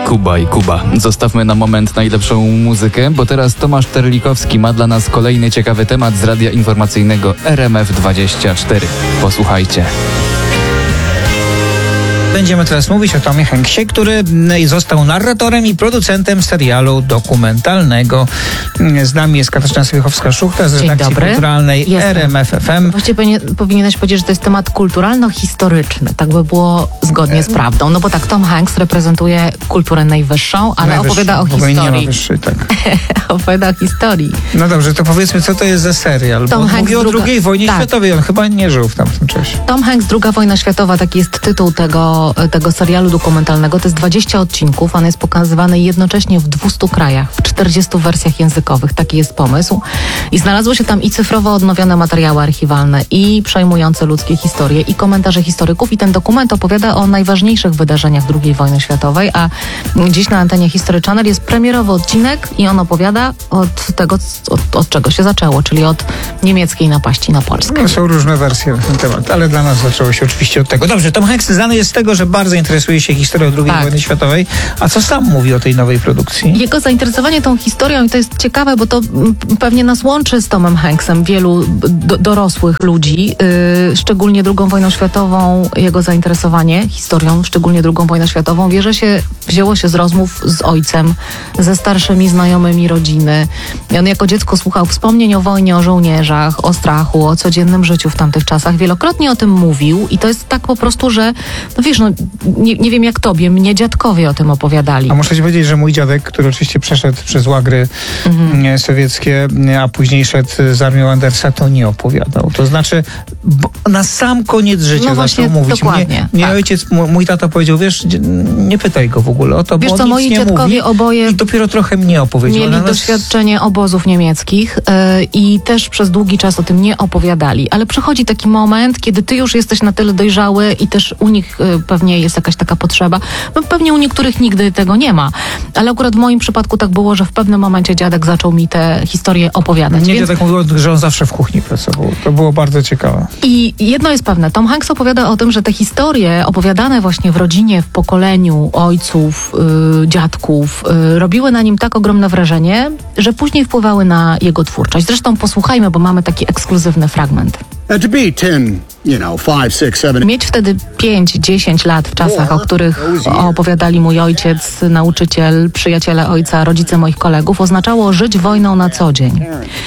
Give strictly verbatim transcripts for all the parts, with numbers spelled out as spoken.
Kuba i Kuba. Zostawmy na moment najlepszą muzykę, bo teraz Tomasz Terlikowski ma dla nas kolejny ciekawy temat z radia informacyjnego R M F dwadzieścia cztery. Posłuchajcie. Będziemy teraz mówić o Tomie Hanksie, który został narratorem i producentem serialu dokumentalnego. Z nami jest Katarzyna Sowiechowska-Szuchta z redakcji kulturalnej R M F F M. Właściwie powinien, powinieneś powiedzieć, że to jest temat kulturalno-historyczny. Tak by było zgodnie z prawdą. No bo tak, Tom Hanks reprezentuje kulturę najwyższą, ale Najwyższą, opowiada o bo historii. Nie ma wyższej, tak. opowiada o historii. No dobrze, to powiedzmy, co to jest za serial. Tom Bo Hanks mówi o druga... drugiej wojnie tak. światowej. On chyba nie żył w tamtym czasie. Tom Hanks, druga wojna światowa, taki jest tytuł tego, tego serialu dokumentalnego. To jest dwadzieścia odcinków. On jest pokazywany jednocześnie w dwustu krajach, w czterdziestu wersjach językowych. Taki jest pomysł. I znalazły się tam i cyfrowo odnowione materiały archiwalne, i przejmujące ludzkie historie, i komentarze historyków. I ten dokument opowiada o najważniejszych wydarzeniach drugiej wojny światowej, a dziś na antenie History Channel jest premierowy odcinek i on opowiada od tego, od, od czego się zaczęło, czyli od niemieckiej napaści na Polskę. No, są różne wersje na ten temat, ale dla nas zaczęło się oczywiście od tego. Dobrze, Tom Hanks znany jest z tego, że bardzo interesuje się historią drugiej tak. wojny światowej. A co sam mówi o tej nowej produkcji? Jego zainteresowanie tą historią, i to jest ciekawe, bo to m, pewnie nas łączy z Tomem Hanksem, wielu do, dorosłych ludzi, yy, szczególnie drugą wojną światową, jego zainteresowanie historią, szczególnie drugą wojną światową, wie, że się wzięło się z rozmów z ojcem, ze starszymi znajomymi rodziny. I on jako dziecko słuchał wspomnień o wojnie, o żołnierzach, o strachu, o codziennym życiu w tamtych czasach. Wielokrotnie o tym mówił i to jest tak po prostu, że no wiesz, no nie, nie wiem jak tobie, mnie dziadkowie o tym opowiadali. A muszę ci powiedzieć, że mój dziadek, który oczywiście przeszedł przez łagry mhm. sowieckie, a później szedł z armią Andersa, to nie opowiadał. To znaczy na sam koniec życia no właśnie, zaczął mówić. Dokładnie, mnie, mnie tak. ojciec, mój tata powiedział, wiesz, nie pytaj go w ogóle o to, wiesz bo co, on moi nic nie dziadkowie mówi oboje i dopiero trochę mnie opowiedział. mieli nas... doświadczenie obozów niemieckich yy, i też przez długi czas o tym nie opowiadali. Ale przychodzi taki moment, kiedy ty już jesteś na tyle dojrzały i też u nich yy, pewnie jest jakaś taka potrzeba. No, pewnie u niektórych nigdy tego nie ma. Ale akurat w moim przypadku tak było, że w pewnym momencie dziadek zaczął mi te historie opowiadać. Nie, więc... dziadek mówił, że on zawsze w kuchni pracował. To było bardzo ciekawe. I jedno jest pewne, Tom Hanks opowiada o tym, że te historie opowiadane właśnie w rodzinie, w pokoleniu ojców, yy, dziadków, yy, robiły na nim tak ogromne wrażenie, że później wpływały na jego twórczość. Zresztą posłuchajmy, bo mamy taki ekskluzywny fragment. To be ten, you know, five, six, seven. Mieć wtedy pięć, dziesięć lat w czasach, o których opowiadali mój ojciec, nauczyciel, przyjaciele ojca, rodzice moich kolegów, oznaczało żyć wojną na co dzień.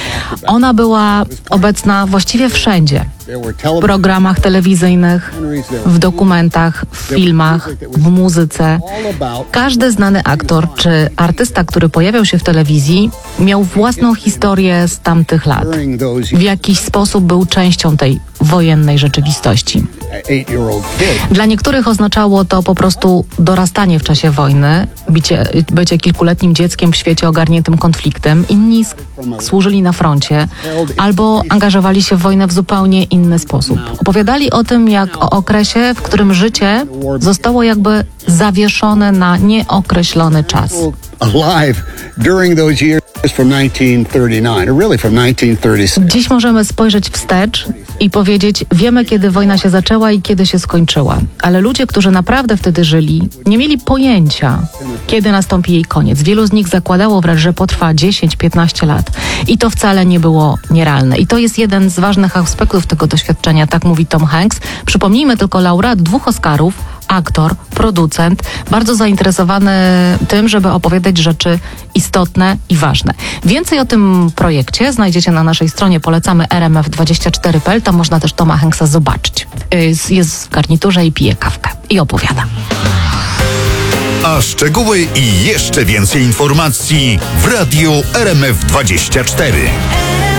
Ona była obecna właściwie wszędzie. W programach telewizyjnych, w dokumentach, w filmach, w muzyce. Każdy znany aktor czy artysta, który pojawiał się w telewizji, miał własną historię z tamtych lat. W jakiś sposób był częścią tej wojennej rzeczywistości. Dla niektórych oznaczało to po prostu dorastanie w czasie wojny, bycie, bycie kilkuletnim dzieckiem w świecie ogarniętym konfliktem. Inni służyli na froncie albo angażowali się w wojnę w zupełnie inny sposób. Opowiadali o tym, jak o okresie, w którym życie zostało jakby zawieszone na nieokreślony czas. Dziś możemy spojrzeć wstecz i powiedzieć, wiemy, kiedy wojna się zaczęła i kiedy się skończyła. Ale ludzie, którzy naprawdę wtedy żyli, nie mieli pojęcia, kiedy nastąpi jej koniec. Wielu z nich zakładało wręcz, że potrwa dziesięć piętnaście lat. I to wcale nie było nierealne. I to jest jeden z ważnych aspektów tego doświadczenia, tak mówi Tom Hanks. Przypomnijmy tylko, laureat dwóch Oscarów, aktor, producent, bardzo zainteresowany tym, żeby opowiadać rzeczy istotne i ważne. Więcej o tym projekcie znajdziecie na naszej stronie, polecamy R M F dwadzieścia cztery kropka p l, tam można też Toma Hanksa zobaczyć. Jest, jest w garniturze i pije kawkę i opowiada. A szczegóły i jeszcze więcej informacji w radiu R M F dwadzieścia cztery.